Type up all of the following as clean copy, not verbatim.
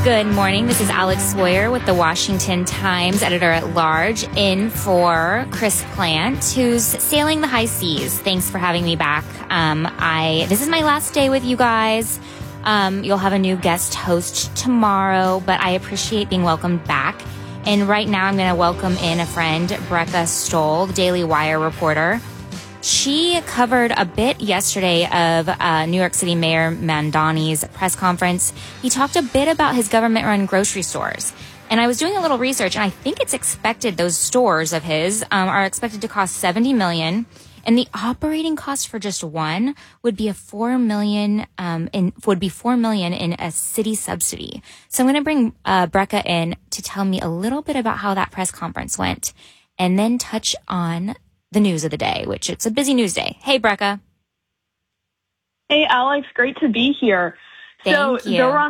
Good morning. This is Alex Sawyer with the Washington Times, editor-at-large, in for Chris Plant, who's sailing the high seas. Thanks for having me back. This is my last day with you guys. You'll have a new guest host tomorrow, but I appreciate being welcomed back. And right now I'm going to welcome in a friend, Brecca Stoll, the Daily Wire reporter. She covered a bit yesterday of New York City Mayor Mamdani's press conference. He talked a bit about his government-run grocery stores. And I was doing a little research, and I think it's expected, those stores of his are expected to cost $70 million. And the operating cost for just one would be $4 million in a city subsidy. So I'm going to bring Brecca in to tell me a little bit about how that press conference went, and then touch on the news of the day, which it's a busy news day. Hey, Brecca. Hey, Alex. Great to be here. Thank you. Zohran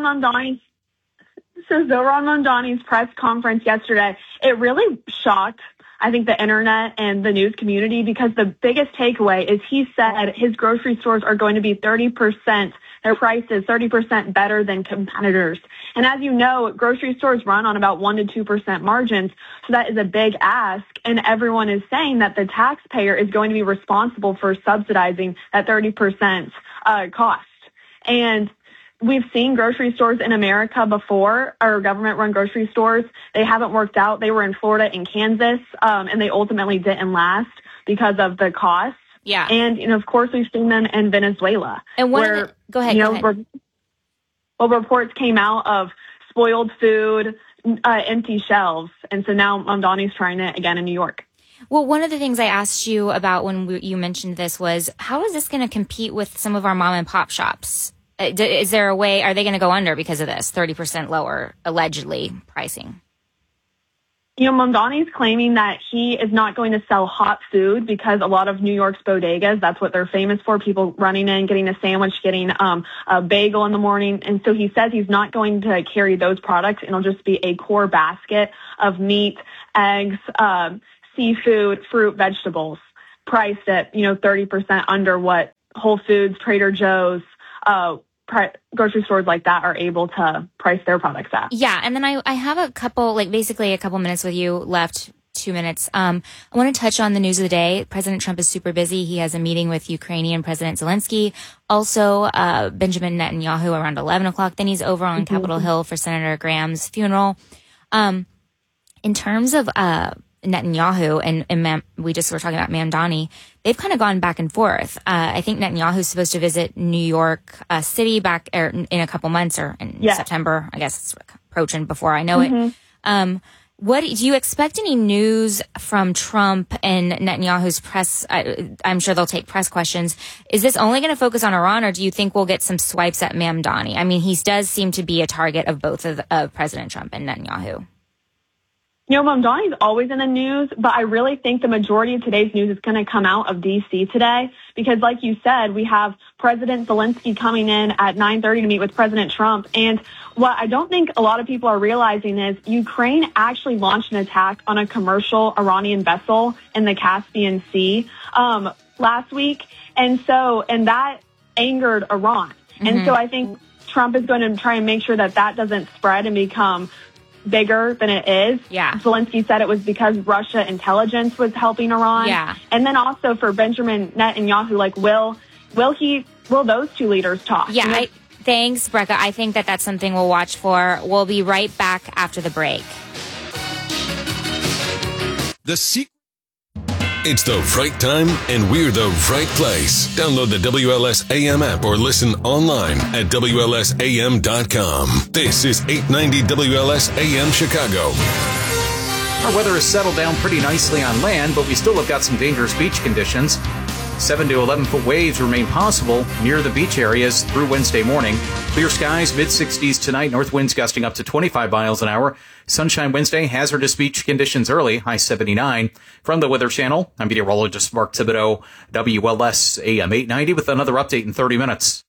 Mamdani's press conference yesterday, it really shocked, I think, the internet and the news community, because the biggest takeaway is he said his grocery stores are going to be 30%, their prices 30% better than competitors. And as you know, grocery stores run on about 1% to 2% margins. So that is a big ask. And everyone is saying that the taxpayer is going to be responsible for subsidizing that 30% cost. And we've seen grocery stores in America before, or government-run grocery stores. They haven't worked out. They were in Florida and Kansas, and they ultimately didn't last because of the cost. Yeah. And, of course, we've seen them in Venezuela. And go ahead. Reports came out of spoiled food, empty shelves. And so now Mamdani's trying it again in New York. Well, one of the things I asked you about when you mentioned this was, how is this going to compete with some of our mom and pop shops? Is there a way, are they going to go under because of this 30% lower, allegedly, pricing? Mamdani's claiming that he is not going to sell hot food because a lot of New York's bodegas, that's what they're famous for, people running in, getting a sandwich, getting a bagel in the morning. And so he says he's not going to carry those products, and it'll just be a core basket of meat, eggs, seafood, fruit, vegetables, priced at, 30% under what Whole Foods, Trader Joe's, grocery stores like that are able to price their products at. Yeah. And then I have a couple minutes with you left, 2 minutes. I want to touch on the news of the day. President Trump is super busy. He has a meeting with Ukrainian President Zelensky. Also, Benjamin Netanyahu around 11 o'clock. Then he's over on Capitol Hill for Senator Graham's funeral. In terms of, Netanyahu and we just were talking about Mamdani, they've kind of gone back and forth. I think Netanyahu's supposed to visit New York City back in a couple months, or in September. I guess it's approaching before I know it. What do you expect any news from Trump and Netanyahu's press? I'm sure they'll take press questions. Is this only going to focus on Iran, or do you think we'll get some swipes at Mamdani? I mean, he does seem to be a target of both of President Trump and Netanyahu. Mamdani's always in the news, but I really think the majority of today's news is going to come out of D.C. today, because like you said, we have President Zelensky coming in at 9:30 to meet with President Trump. And what I don't think a lot of people are realizing is Ukraine actually launched an attack on a commercial Iranian vessel in the Caspian Sea last week. And that angered Iran. And so I think Trump is going to try and make sure that doesn't spread and become bigger than it is. Yeah. Zelensky said it was because Russia intelligence was helping Iran. Yeah. And then also for Benjamin Netanyahu, will those two leaders talk? Yeah. Thanks, Brecca. I think that's something we'll watch for. We'll be right back after the break. It's the right time, and we're the right place. Download the WLS AM app or listen online at WLSAM.com. This is 890 WLS AM Chicago. Our weather has settled down pretty nicely on land, but we still have got some dangerous beach conditions. 7 to 11-foot waves remain possible near the beach areas through Wednesday morning. Clear skies, mid-60s tonight, north winds gusting up to 25 miles an hour. Sunshine Wednesday, hazardous beach conditions early, high 79. From the Weather Channel, I'm meteorologist Mark Thibodeau, WLS AM 890 with another update in 30 minutes.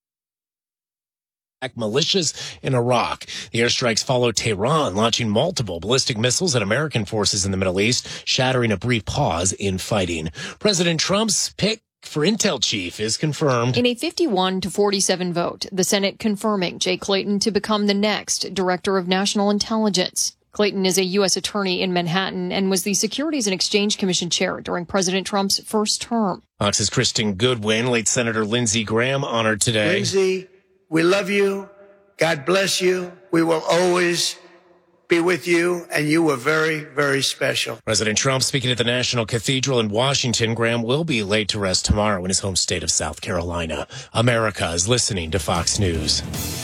Militias in Iraq. The airstrikes followed Tehran launching multiple ballistic missiles at American forces in the Middle East, shattering a brief pause in fighting. President Trump's pick for Intel chief is confirmed. In a 51-47 vote, the Senate confirming Jay Clayton to become the next Director of National Intelligence. Clayton is a U.S. attorney in Manhattan and was the Securities and Exchange Commission chair during President Trump's first term. Fox's Kristen Goodwin, late Senator Lindsey Graham honored today. Lindsey, we love you. God bless you. We will always be with you, and you were very, very special. President Trump speaking at the National Cathedral in Washington. Graham will be laid to rest tomorrow in his home state of South Carolina. America is listening to Fox News.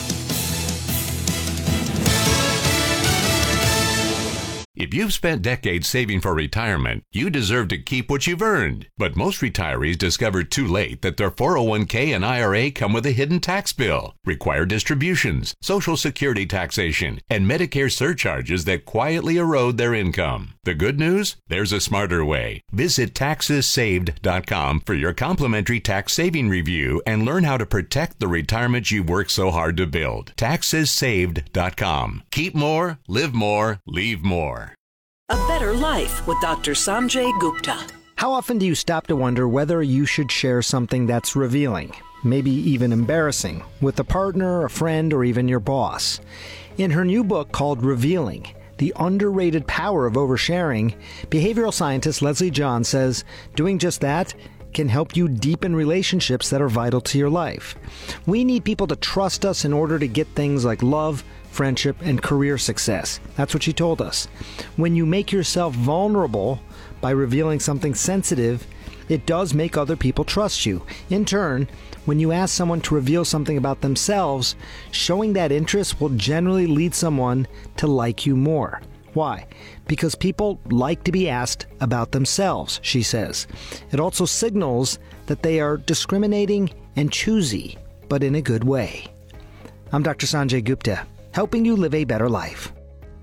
If you've spent decades saving for retirement, you deserve to keep what you've earned. But most retirees discover too late that their 401k and IRA come with a hidden tax bill, required distributions, Social Security taxation, and Medicare surcharges that quietly erode their income. The good news? There's a smarter way. Visit TaxesSaved.com for your complimentary tax saving review and learn how to protect the retirement you've worked so hard to build. TaxesSaved.com. Keep more, live more, leave more. A better life with Dr. Sanjay Gupta. How often do you stop to wonder whether you should share something that's revealing, maybe even embarrassing, with a partner, a friend, or even your boss? In her new book called Revealing, The Underrated Power of Oversharing, behavioral scientist Leslie John says doing just that can help you deepen relationships that are vital to your life. We need people to trust us in order to get things like love, friendship, and career success. That's what she told us. When you make yourself vulnerable by revealing something sensitive, it does make other people trust you. In turn, when you ask someone to reveal something about themselves, showing that interest will generally lead someone to like you more. Why? Because people like to be asked about themselves, she says. It also signals that they are discriminating and choosy, but in a good way. I'm Dr. Sanjay Gupta, helping you live a better life.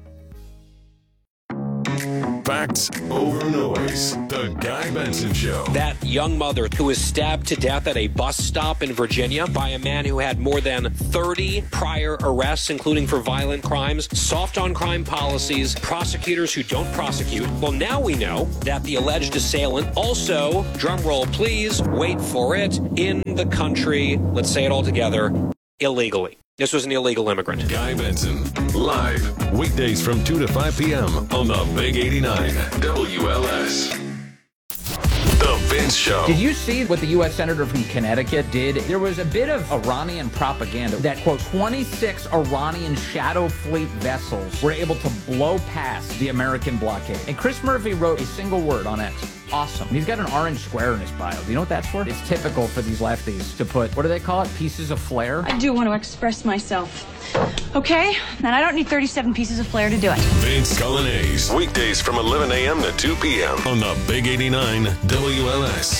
Facts over noise. The Guy Benson Show. That young mother who was stabbed to death at a bus stop in Virginia by a man who had more than 30 prior arrests, including for violent crimes, soft on crime policies, prosecutors who don't prosecute. Well, now we know that the alleged assailant also, drumroll please, wait for it, in the country, let's say it all together, illegally. This was an illegal immigrant. Guy Benson, live, weekdays from 2 to 5 p.m. on the Big 89 WLS. The Vince Show. Did you see what the U.S. Senator from Connecticut did? There was a bit of Iranian propaganda that, quote, 26 Iranian shadow fleet vessels were able to blow past the American blockade. And Chris Murphy wrote a single word on X. Awesome. And he's got an orange square in his bio. Do you know what that's for? It's typical for these lefties to put, what do they call it? Pieces of flair? I do want to express myself. Okay? And I don't need 37 pieces of flair to do it. Vince Colonnese. Weekdays from 11 a.m. to 2 p.m. on the Big 89 WLS.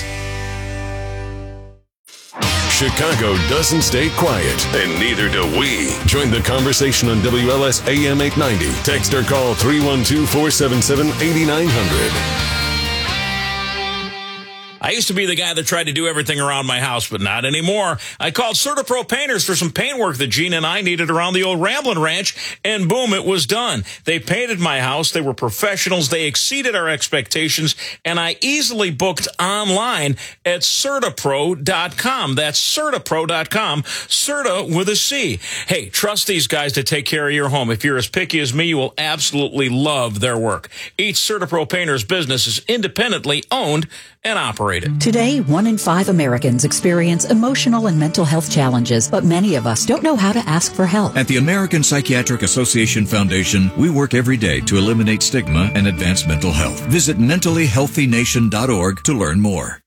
Chicago doesn't stay quiet, and neither do we. Join the conversation on WLS AM 890. Text or call 312-477-8900. I used to be the guy that tried to do everything around my house, but not anymore. I called CertaPro Painters for some paint work that Gene and I needed around the old Ramblin' Ranch, and boom, it was done. They painted my house. They were professionals. They exceeded our expectations, and I easily booked online at CertaPro.com. That's CertaPro.com, Certa with a C. Hey, trust these guys to take care of your home. If you're as picky as me, you will absolutely love their work. Each CertaPro Painters business is independently owned and operated. Today, 1 in 5 Americans experience emotional and mental health challenges, but many of us don't know how to ask for help. At the American Psychiatric Association Foundation, we work every day to eliminate stigma and advance mental health. Visit mentallyhealthynation.org to learn more.